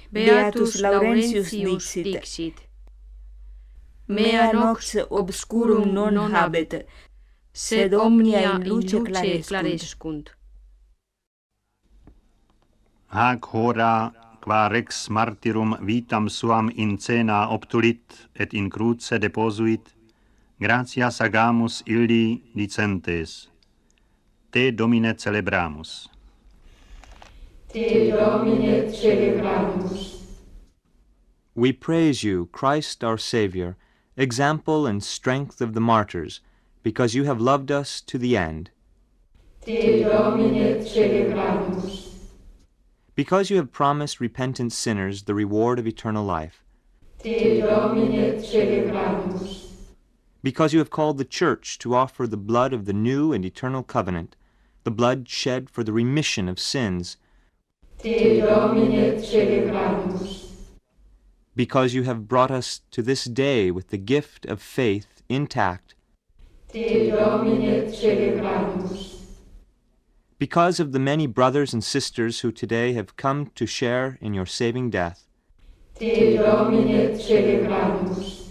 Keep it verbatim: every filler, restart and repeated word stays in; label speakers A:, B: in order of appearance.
A: Beatus Laurentius dixit. Mea nox obscurum non habet, sed omnia in luce clarescunt.
B: Hac hora, qua rex martyrum vitam suam in cena obtulit et in cruce deposuit, gratias agamus illi dicentes. Te, Domine, celebramus.
C: Te, Domine, celebramus.
D: We praise you, Christ our Savior, example and strength of the martyrs, because you have loved us to the end.
C: Te, Domine, celebramus.
D: Because you have promised repentant sinners the reward of eternal life.
C: Te, Domine, celebramus.
D: Because you have called the Church to offer the blood of the new and eternal covenant, the blood shed for the remission of sins.
C: Te, Domine, celebramus.
D: Because you have brought us to this day with the gift of faith intact.
C: Te, Domine, celebramus.
D: Because of the many brothers and sisters who today have come to share in your saving death.
C: Te, Domine, celebramus.